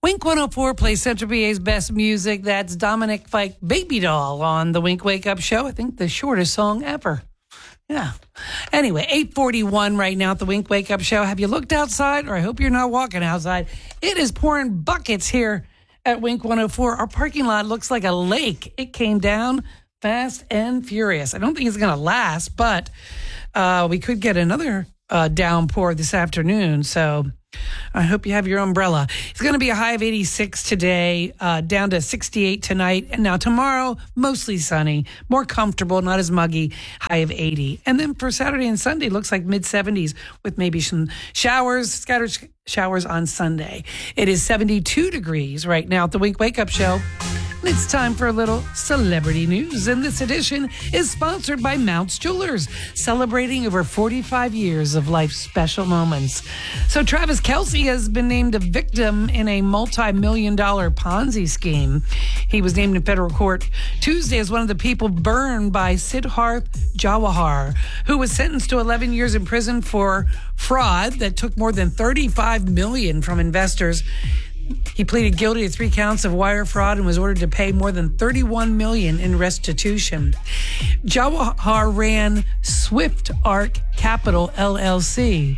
Wink 104 plays Central PA's best music. That's Dominic Fike, Baby Doll, on the Wink Wake Up Show. I think the shortest song ever. Yeah. Anyway, 8:41 right now at the Wink Wake Up Show. Have you looked outside? Or I hope you're not walking outside. It is pouring buckets here at Wink 104. Our parking lot looks like a lake. It came down fast and furious. I don't think it's going to last, but we could get another downpour this afternoon. So I hope you have your umbrella. It's going to be a high of 86 today, down to 68 tonight. And now tomorrow, mostly sunny, more comfortable, not as muggy, high of 80. And then for Saturday and Sunday, looks like mid-70s with maybe some showers, scattered showers on Sunday. It is 72 degrees right now at the Wink Wake Up Show. And it's time for a little celebrity news. And this edition is sponsored by Mounts Jewelers, celebrating over 45 years of life's special moments. So Travis Kelce has been named a victim in a multi-million-dollar Ponzi scheme. He was named in federal court Tuesday as one of the people burned by Siddharth Jawahar, who was sentenced to 11 years in prison for fraud that took more than $35 million from investors. He pleaded guilty to 3 counts of wire fraud and was ordered to pay more than $31 million in restitution. Jawahar ran Swift Arc Capital LLC.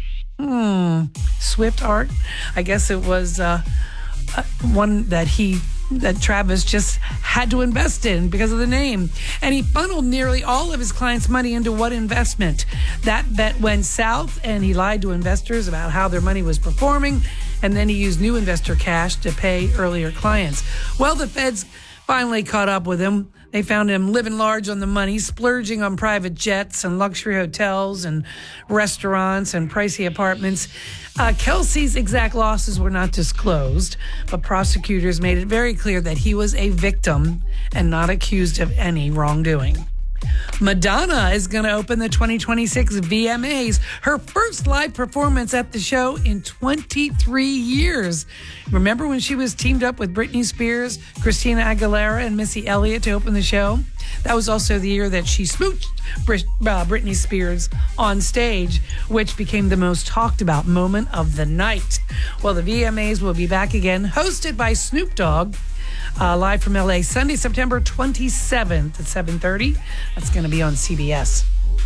Swift Arc? I guess it was one that Travis just had to invest in because of the name. And he funneled nearly all of his clients' money into one investment. That bet went south, and he lied to investors about how their money was performing, and then he used new investor cash to pay earlier clients. Well, the feds finally caught up with him. They found him living large on the money, splurging on private jets and luxury hotels and restaurants and pricey apartments. Kelce's exact losses were not disclosed, but prosecutors made it very clear that he was a victim and not accused of any wrongdoing. Madonna is going to open the 2026 VMAs, her first live performance at the show in 23 years. Remember when she was teamed up with Britney Spears, Christina Aguilera, and Missy Elliott to open the show? That was also the year that she smooched Britney Spears on stage, which became the most talked about moment of the night. Well, the VMAs will be back again, hosted by Snoop Dogg. Live from LA, Sunday, September 27th at 7:30. That's going to be on CBS.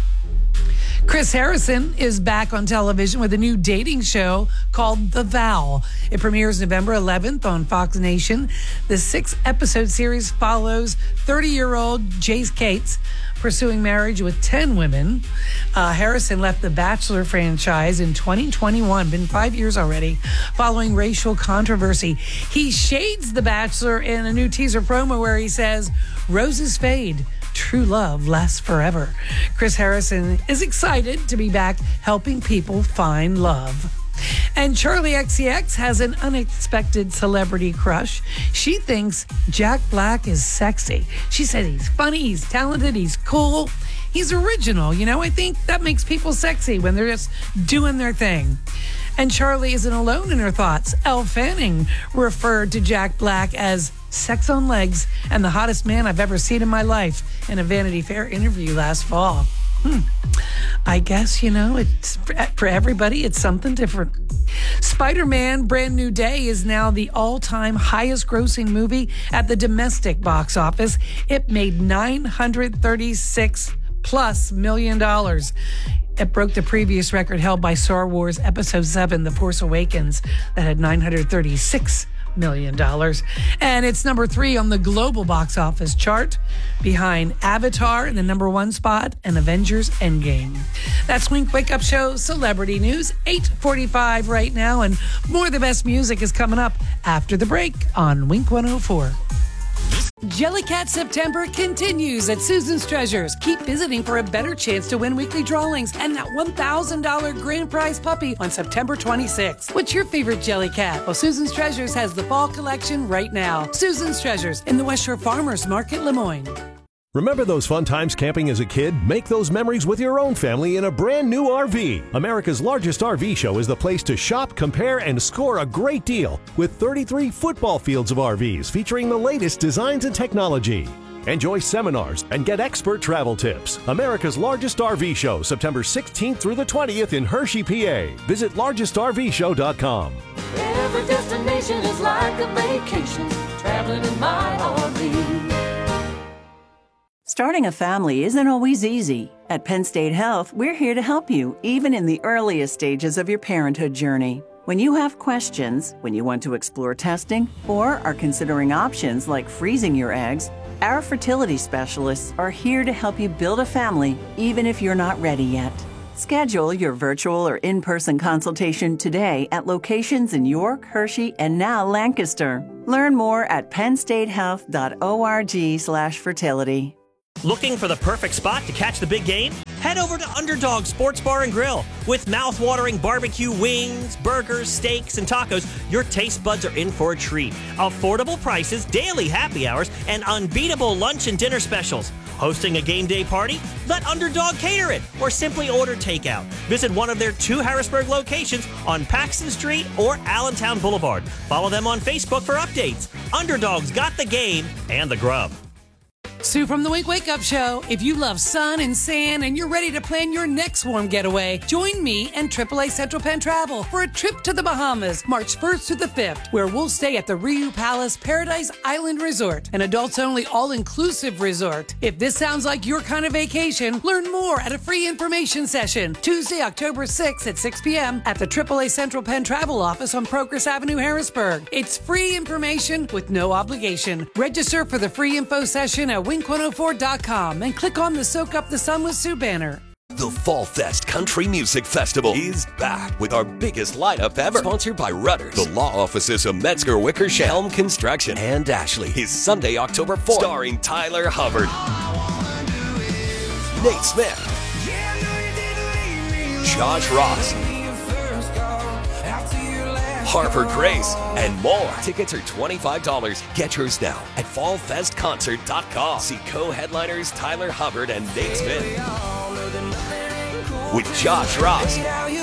Chris Harrison is back on television with a new dating show called The Vow. It premieres November 11th on Fox Nation. The 6-episode series follows 30-year-old Jace Cates pursuing marriage with 10 women. Harrison left the Bachelor franchise in 2021, been 5 years already, following racial controversy. He shades The Bachelor in a new teaser promo where he says, "Roses fade, true love lasts forever." Chris Harrison is excited to be back helping people find love. And Charlie XCX has an unexpected celebrity crush. She thinks Jack Black is sexy. She said he's funny, he's talented, he's cool, he's original. I think that makes people sexy when they're just doing their thing. And Charlie isn't alone in her thoughts. Elle Fanning referred to Jack Black as sex on legs and the hottest man I've ever seen in my life in a Vanity Fair interview last fall. I guess, it's for everybody, it's something different. Spider-Man Brand New Day is now the all-time highest grossing movie at the domestic box office. It made $936+ million. It broke the previous record held by Star Wars Episode 7, The Force Awakens, that had $936 million. And it's number 3 on the global box office chart, behind Avatar in the number 1 spot and Avengers Endgame. That's Wink Wake Up Show Celebrity News, 8:45 right now, and more of the best music is coming up after the break on Wink 104. Jellycat September continues at Susan's Treasures. Keep visiting for a better chance to win weekly drawings and that $1,000 grand prize puppy on September 26th. What's your favorite Jellycat? Well, Susan's Treasures has the fall collection right now. Susan's Treasures in the West Shore Farmers Market, Lemoyne. Remember those fun times camping as a kid? Make those memories with your own family in a brand new RV. America's largest RV show is the place to shop, compare, and score a great deal with 33 football fields of RVs featuring the latest designs and technology. Enjoy seminars and get expert travel tips. America's largest RV show, September 16th through the 20th in Hershey, PA. Visit largestrvshow.com. destination is like a vacation, traveling in my RV. Starting a family isn't always easy. At Penn State Health, we're here to help you, even in the earliest stages of your parenthood journey. When you have questions, when you want to explore testing, or are considering options like freezing your eggs, our fertility specialists are here to help you build a family, even if you're not ready yet. Schedule your virtual or in-person consultation today at locations in York, Hershey, and now Lancaster. Learn more at pennstatehealth.org/fertility. Looking for the perfect spot to catch the big game? Head over to Underdog Sports Bar and Grill. With mouth-watering barbecue wings, burgers, steaks, and tacos, your taste buds are in for a treat. Affordable prices, daily happy hours, and unbeatable lunch and dinner specials. Hosting a game day party? Let Underdog cater it, or simply order takeout. Visit one of their 2 Harrisburg locations on Paxton Street or Allentown Boulevard. Follow them on Facebook for updates. Underdog's got the game and the grub. Sue from the Wink Wake Up Show. If you love sun and sand and you're ready to plan your next warm getaway, join me and AAA Central Penn Travel for a trip to the Bahamas, March 1st to the 5th, where we'll stay at the Riu Palace Paradise Island Resort, an adults-only all-inclusive resort. If this sounds like your kind of vacation, learn more at a free information session, Tuesday, October 6th at 6 p.m. at the AAA Central Penn Travel office on Progress Avenue, Harrisburg. It's free information with no obligation. Register for the free info session at Wink104.com and click on the Soak Up the Sun with Sue banner. The Fall Fest Country Music Festival is back with our biggest lineup ever. Sponsored by Rudders, the law offices of Metzger Wickersham, Helm Construction, and Ashley. Is Sunday, October 4th. Starring Tyler Hubbard, Nate Smith, Josh Ross, Harper Grace, and more. Tickets are $25. Get yours now at fallfestconcert.com. See co-headliners Tyler Hubbard and Nate Smith with Josh Ross,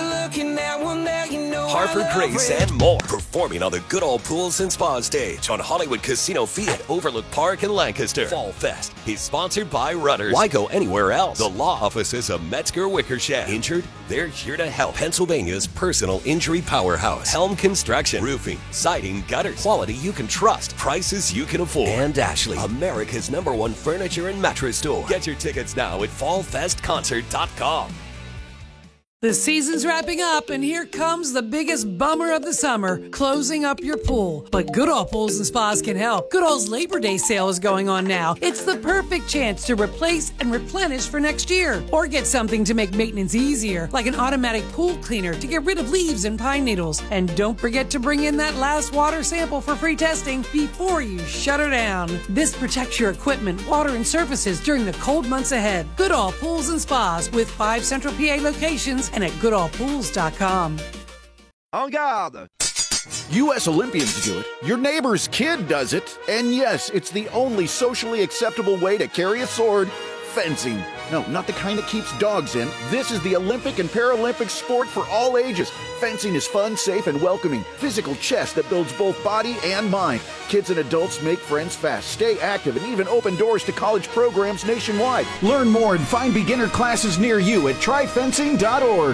Harper Grace, and more. Performing on the Good Old Pools and Spa stage on Hollywood Casino Field at Overlook Park in Lancaster. Fall Fest is sponsored by Rudders. Why go anywhere else? The law offices of Metzger Wickersham. Injured? They're here to help. Pennsylvania's personal injury powerhouse. Helm Construction. Roofing, siding, gutters. Quality you can trust. Prices you can afford. And Ashley, America's #1 furniture and mattress store. Get your tickets now at fallfestconcert.com. The season's wrapping up, and here comes the biggest bummer of the summer, closing up your pool. But Goodall Pools and Spas can help. Goodall's Labor Day sale is going on now. It's the perfect chance to replace and replenish for next year. Or get something to make maintenance easier, like an automatic pool cleaner to get rid of leaves and pine needles. And don't forget to bring in that last water sample for free testing before you shut her down. This protects your equipment, water, and surfaces during the cold months ahead. Goodall Pools and Spas with 5 Central PA locations and at goodallpools.com. En garde! U.S. Olympians do it. Your neighbor's kid does it. And yes, it's the only socially acceptable way to carry a sword. Fencing. No, not the kind that keeps dogs in. This is the Olympic and Paralympic sport for all ages. Fencing is fun, safe, and welcoming. Physical chess that builds both body and mind. Kids and adults make friends fast, stay active, and even open doors to college programs nationwide. Learn more and find beginner classes near you at tryfencing.org.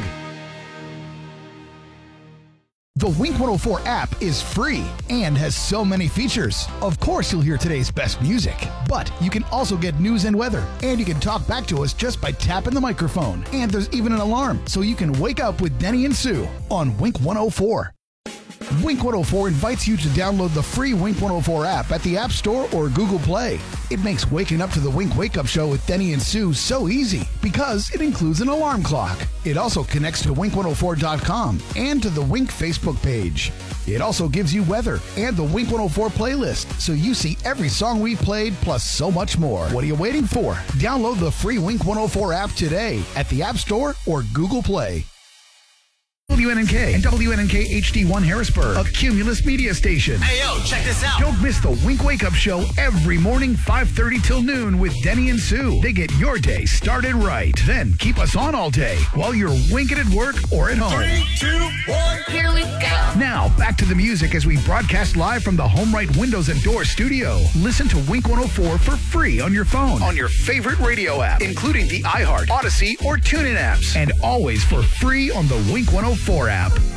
The Wink 104 app is free and has so many features. Of course, you'll hear today's best music, but you can also get news and weather, and you can talk back to us just by tapping the microphone. And there's even an alarm, so you can wake up with Denny and Sue on Wink 104. Wink 104 invites you to download the free Wink 104 app at the App Store or Google Play. It makes waking up to the Wink Wake Up Show with Denny and Sue so easy because it includes an alarm clock. It also connects to Wink104.com and to the Wink Facebook page. It also gives you weather and the Wink 104 playlist, so you see every song we've played plus so much more. What are you waiting for? Download the free Wink 104 app today at the App Store or Google Play. WNNK and WNNK HD1 Harrisburg, a Cumulus media station. Hey, yo, check this out. Don't miss the Wink Wake Up Show every morning, 5:30 till noon with Denny and Sue. They get your day started right. Then keep us on all day while you're winking at work or at home. 3, 2, 1, here we go. Now, back to the music as we broadcast live from the HomeRight Windows and Door studio. Listen to Wink 104 for free on your phone, on your favorite radio app, including the iHeart, Odyssey, or TuneIn apps. And always for free on the Wink 104 app.